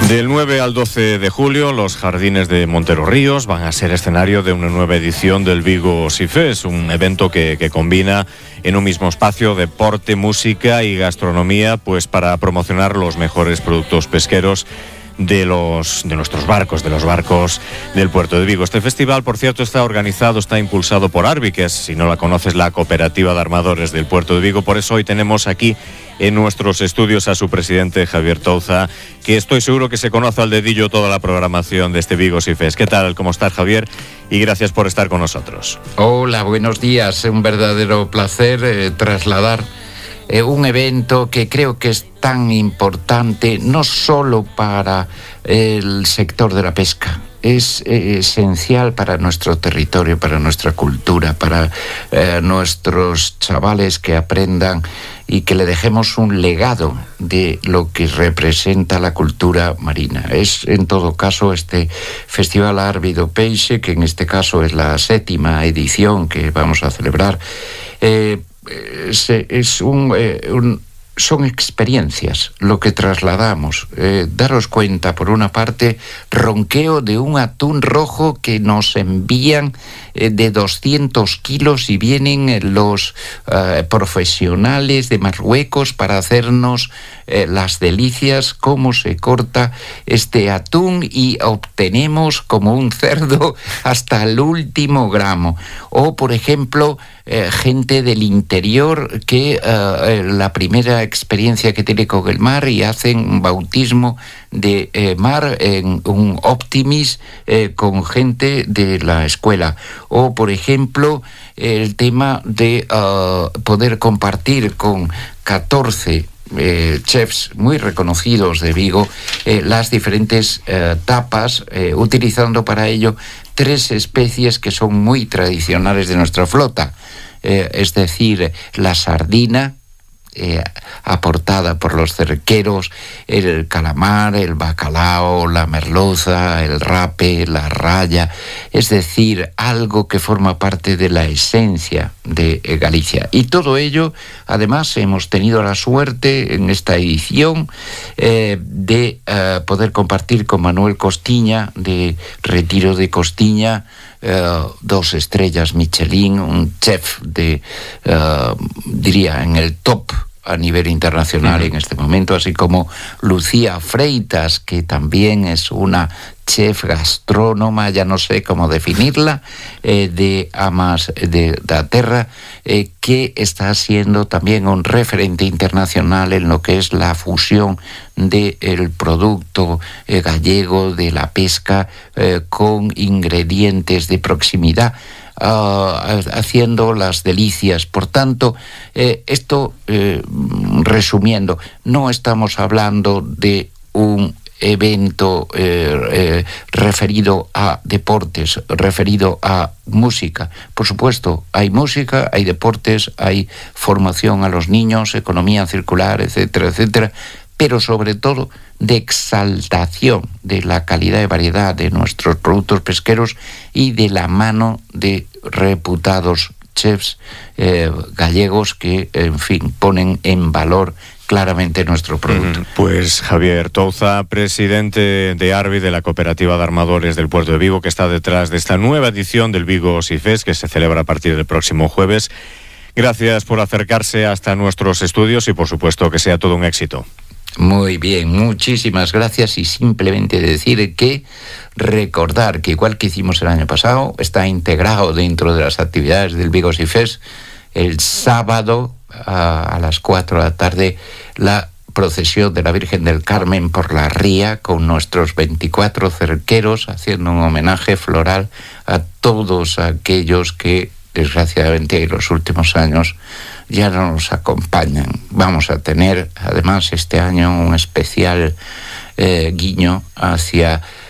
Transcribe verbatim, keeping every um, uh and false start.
Del nueve al doce de julio, los jardines de Montero Ríos van a ser escenario de una nueva edición del Vigo Sea Fest, un evento que, que combina en un mismo espacio deporte, música y gastronomía, pues para promocionar los mejores productos pesqueros de los de nuestros barcos, de los barcos del puerto de Vigo. Este festival, por cierto, está organizado, está impulsado por Arbi, que es, si no la conoces, la cooperativa de armadores del puerto de Vigo. Por eso hoy tenemos aquí en nuestros estudios a su presidente, Javier Touza, que estoy seguro que se conoce al dedillo toda la programación de este Vigo Sea Fest. ¿Qué tal? ¿Cómo estás, Javier? Y gracias por estar con nosotros. Hola, buenos días. Un verdadero placer eh, trasladar eh, un evento que creo que es tan importante, no solo para el sector de la pesca, es eh, esencial para nuestro territorio, para nuestra cultura, para eh, nuestros chavales que aprendan y que le dejemos un legado de lo que representa la cultura marina. Es, en todo caso, este Festival Arbi do Peixe, que en este caso es la séptima edición que vamos a celebrar, eh, es, es un... Eh, un Son experiencias lo que trasladamos. Eh, daros cuenta, por una parte, ronqueo de un atún rojo que nos envían eh, de doscientos kilos y vienen los eh, profesionales de Marruecos para hacernos eh, las delicias, cómo se corta este atún y obtenemos como un cerdo hasta el último gramo. O, por ejemplo, eh, gente del interior que eh, la primera experiencia que tiene con el mar y hacen un bautismo de eh, mar en un Optimis eh, con gente de la escuela. O, por ejemplo, el tema de uh, poder compartir con catorce Eh, chefs muy reconocidos de Vigo eh, las diferentes eh, tapas, eh, utilizando para ello tres especies que son muy tradicionales de nuestra flota, eh, es decir, la sardina, Eh, aportada por los cerqueros, el calamar, el bacalao, la merluza, el rape, la raya, es decir, algo que forma parte de la esencia de eh, Galicia. Y todo ello, además, hemos tenido la suerte en esta edición eh, de eh, poder compartir con Manuel Costiña, de Retiro de Costiña, Uh, dos estrellas Michelin, un chef de, uh, diría, en el top a nivel internacional uh-huh. en este momento, así como Lucía Freitas, que también es una chef gastrónoma, ya no sé cómo definirla, eh, de Amas de la Terra, eh, que está siendo también un referente internacional en lo que es la fusión del producto eh, gallego, de la pesca, eh, con ingredientes de proximidad, Uh, haciendo las delicias. Por tanto, eh, esto, eh, resumiendo, no estamos hablando de un evento eh, eh, referido a deportes, referido a música. Por supuesto, hay música, hay deportes, hay formación a los niños, economía circular, etcétera, etcétera, pero sobre todo de exaltación de la calidad y variedad de nuestros productos pesqueros y de la mano de reputados chefs eh, gallegos que, en fin, ponen en valor claramente nuestro producto. Pues Javier Touza, presidente de Arbi, de la cooperativa de armadores del puerto de Vigo, que está detrás de esta nueva edición del Vigo Sea Fest, que se celebra a partir del próximo jueves. Gracias por acercarse hasta nuestros estudios y, por supuesto, que sea todo un éxito. Muy bien, muchísimas gracias, y simplemente decir que recordar que igual que hicimos el año pasado, está integrado dentro de las actividades del Vigo Sea Fest el sábado a, a las cuatro de la tarde la procesión de la Virgen del Carmen por la ría con nuestros veinticuatro cerqueros, haciendo un homenaje floral a todos aquellos que desgraciadamente en los últimos años ya no nos acompañan. Vamos a tener además este año un especial eh, guiño hacia